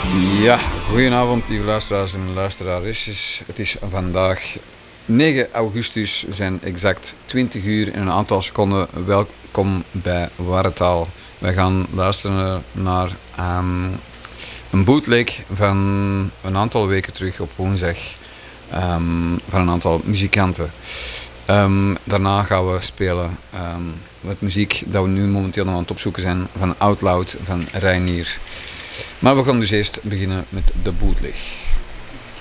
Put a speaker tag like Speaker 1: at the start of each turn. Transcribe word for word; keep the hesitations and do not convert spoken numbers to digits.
Speaker 1: Ja, goedenavond lieve luisteraars en luisteraresjes. Het is vandaag negen augustus, we zijn exact twintig uur en een aantal seconden. Welkom bij Warretaal. Wij gaan luisteren naar um, een bootleg van een aantal weken terug op woensdag um, van een aantal muzikanten. Um, daarna gaan we spelen um, met muziek dat we nu momenteel nog aan het opzoeken zijn van Outloud van Reinier. Maar we gaan dus eerst beginnen met de bootleg.